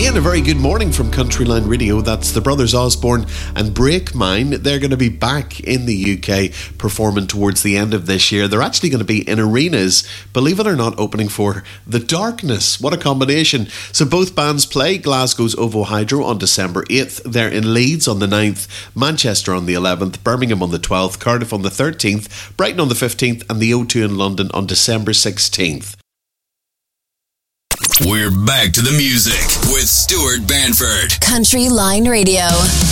Ian, a very good morning from Countryline Radio. That's the Brothers Osborne and Breakmine. They're going to be back in the UK performing towards the end of this year. They're actually going to be in arenas, believe it or not, opening for The Darkness. What a combination. So both bands play Glasgow's OVO Hydro on December 8th. They're in Leeds on the 9th, Manchester on the 11th, Birmingham on the 12th, Cardiff on the 13th, Brighton on the 15th and the O2 in London on December 16th. We're back to the music with Stuart Banford. Country Line Radio.